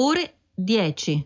ore 10.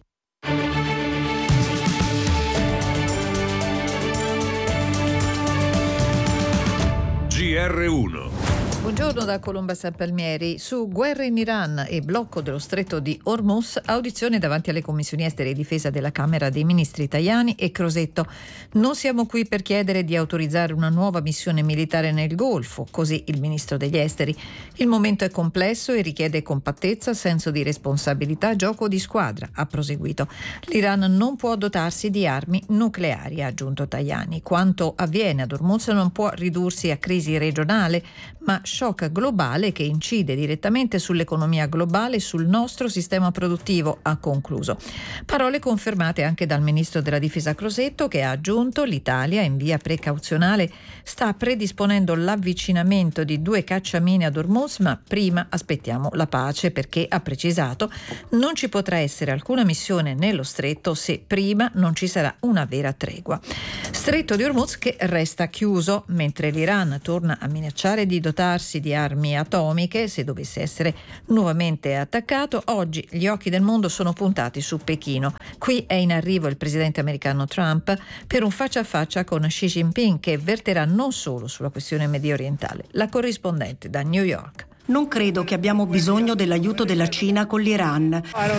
GR1. Buongiorno da Colomba San Palmieri. Su guerra in Iran e blocco dello stretto di Hormuz, audizione davanti alle commissioni estere e difesa della Camera dei Ministri Tajani e Crosetto. Non siamo qui per chiedere di autorizzare una nuova missione militare nel Golfo, così il ministro degli esteri. Il momento è complesso e richiede compattezza, senso di responsabilità, gioco di squadra, ha proseguito. L'Iran non può dotarsi di armi nucleari, ha aggiunto Tajani. Quanto avviene ad Hormuz non può ridursi a crisi regionale, ma shock globale che incide direttamente sull'economia globale e sul nostro sistema produttivo, ha concluso. Parole confermate anche dal ministro della difesa Crosetto, che ha aggiunto: l'Italia in via precauzionale sta predisponendo l'avvicinamento di 2 cacciamine ad Hormuz, ma prima aspettiamo la pace, perché, ha precisato, non ci potrà essere alcuna missione nello stretto se prima non ci sarà una vera tregua. Stretto di Hormuz che resta chiuso, mentre l'Iran torna a minacciare di dotarsi di armi atomiche se dovesse essere nuovamente attaccato. Oggi gli occhi del mondo sono puntati su Pechino. Qui è in arrivo il presidente americano Trump per un faccia a faccia con Xi Jinping, che verterà non solo sulla questione medio orientale. La corrispondente da New York. Non credo che abbiamo bisogno dell'aiuto della Cina con l'Iran.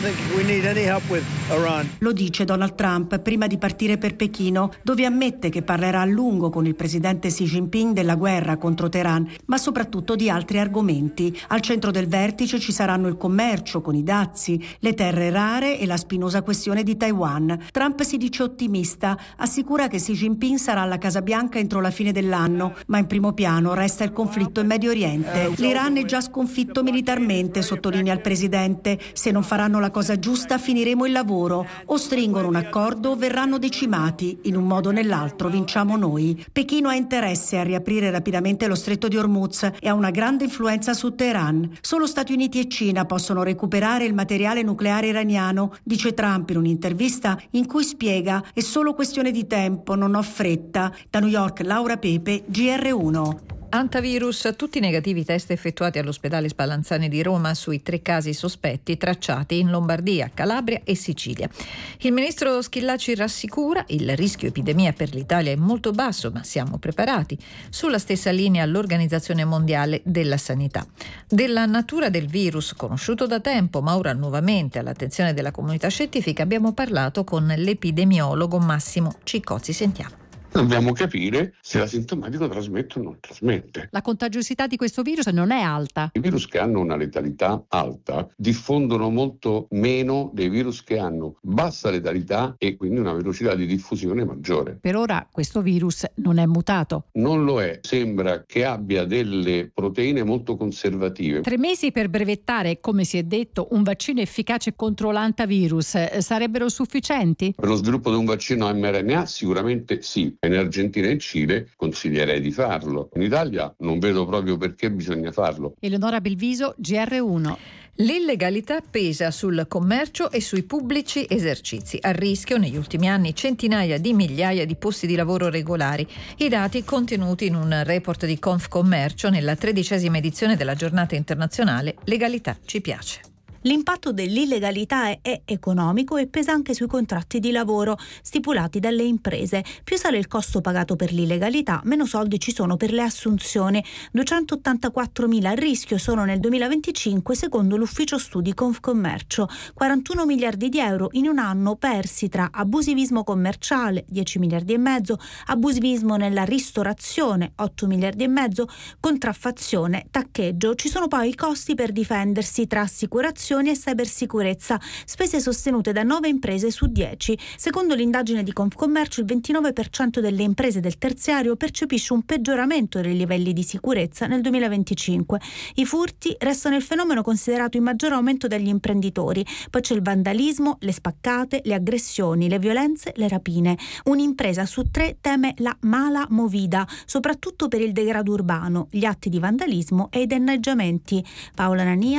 Lo dice Donald Trump prima di partire per Pechino, dove ammette che parlerà a lungo con il presidente Xi Jinping della guerra contro Teheran, ma soprattutto di altri argomenti. Al centro del vertice ci saranno il commercio con i dazi, le terre rare e la spinosa questione di Taiwan. Trump si dice ottimista, assicura che Xi Jinping sarà alla Casa Bianca entro la fine dell'anno, ma in primo piano resta il conflitto in Medio Oriente. L'Iran è già sconfitto militarmente, sottolinea il presidente. Se non faranno la cosa giusta finiremo il lavoro, o stringono un accordo o verranno decimati. In un modo o nell'altro vinciamo noi. Pechino ha interesse a riaprire rapidamente lo stretto di Hormuz e ha una grande influenza su Teheran. Solo Stati Uniti e Cina possono recuperare il materiale nucleare iraniano, dice Trump in un'intervista in cui spiega: è solo questione di tempo, non ho fretta. Da New York, Laura Pepe, GR1. Antivirus, tutti i negativi test effettuati all'ospedale Spallanzani di Roma sui 3 casi sospetti tracciati in Lombardia, Calabria e Sicilia. Il ministro Schillaci rassicura: il rischio epidemia per l'Italia è molto basso, ma siamo preparati. Sulla stessa linea l'Organizzazione Mondiale della Sanità. Della natura del virus, conosciuto da tempo, ma ora nuovamente all'attenzione della comunità scientifica, abbiamo parlato con l'epidemiologo Massimo Ciccozzi. Sentiamo. Dobbiamo capire se l'asintomatico trasmette o non trasmette. La contagiosità di questo virus non è alta. I virus che hanno una letalità alta diffondono molto meno dei virus che hanno bassa letalità e quindi una velocità di diffusione maggiore. Per ora questo virus non è mutato. Non lo è, sembra che abbia delle proteine molto conservative. 3 mesi per brevettare, come si è detto, un vaccino efficace contro l'antivirus sarebbero sufficienti? Per lo sviluppo di un vaccino mRNA sicuramente sì. In Argentina e in Cile consiglierei di farlo. In Italia non vedo proprio perché bisogna farlo. Eleonora Belviso, GR1. L'illegalità pesa sul commercio e sui pubblici esercizi. A rischio negli ultimi anni centinaia di migliaia di posti di lavoro regolari. I dati contenuti in un report di Confcommercio nella 13ª edizione della giornata internazionale Legalità ci piace. L'impatto dell'illegalità è economico e pesa anche sui contratti di lavoro stipulati dalle imprese. Più sale il costo pagato per l'illegalità, meno soldi ci sono per le assunzioni. 284.000 a rischio sono nel 2025 secondo l'ufficio studi Confcommercio. 41 miliardi di euro in un anno persi tra abusivismo commerciale, 10 miliardi e mezzo, abusivismo nella ristorazione, 8 miliardi e mezzo, contraffazione, taccheggio. Ci sono poi i costi per difendersi tra assicurazioni e cybersicurezza, spese sostenute da 9 imprese su 10. Secondo l'indagine di Confcommercio, il 29% delle imprese del terziario percepisce un peggioramento dei livelli di sicurezza nel 2025. I furti restano il fenomeno considerato in maggior aumento dagli imprenditori. Poi c'è il vandalismo, le spaccate, le aggressioni, le violenze, le rapine. Un'impresa su 3 teme la mala movida, soprattutto per il degrado urbano, gli atti di vandalismo e i danneggiamenti. Paola Nania,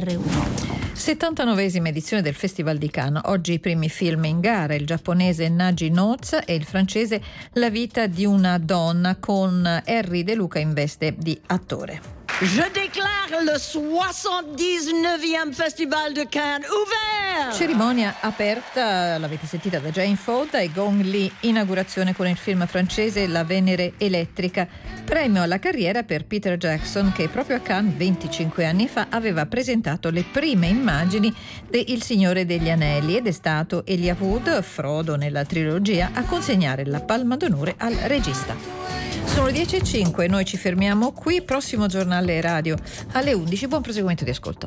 GR1. 79esima edizione del Festival di Cannes. Oggi i primi film in gara, il giapponese Nagi Notes e il francese La vita di una donna, con Henry De Luca in veste di attore. Je déclare le 79e Festival de Cannes ouvert! Cerimonia aperta, l'avete sentita da Jane Fonda e Gong Li, inaugurazione con il film francese La Venere elettrica, premio alla carriera per Peter Jackson che proprio a Cannes 25 anni fa aveva presentato le prime immagini de Il Signore degli Anelli ed è stato Elijah Wood, Frodo nella trilogia, a consegnare la palma d'onore al regista. Sono le 10:05, noi ci fermiamo qui, prossimo giornale radio alle 11, buon proseguimento di ascolto.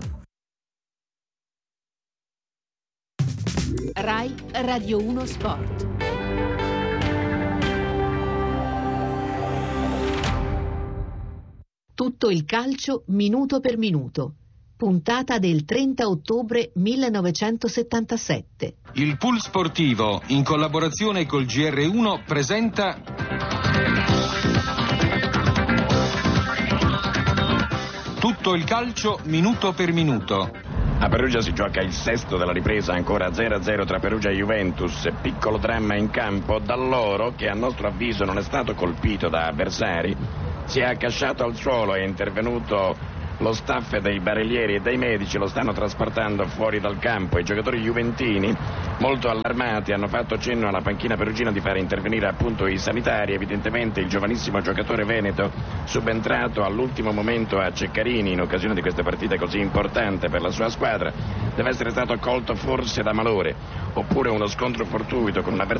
Rai Radio 1 Sport. Tutto il calcio minuto per minuto. Puntata del 30 ottobre 1977. Il Pool Sportivo, in collaborazione col GR1, presenta Tutto il calcio minuto per minuto. A Perugia si gioca il sesto della ripresa, ancora 0-0 tra Perugia e Juventus. Piccolo dramma in campo, Dall'Oro, che a nostro avviso non è stato colpito da avversari, si è accasciato al suolo, è intervenuto lo staff dei barellieri e dei medici, lo stanno trasportando fuori dal campo. I giocatori juventini, molto allarmati, hanno fatto cenno alla panchina perugina di fare intervenire appunto i sanitari. Evidentemente il giovanissimo giocatore veneto, subentrato all'ultimo momento a Ceccarini in occasione di questa partita così importante per la sua squadra, deve essere stato colto forse da malore, oppure uno scontro fortuito con un avversario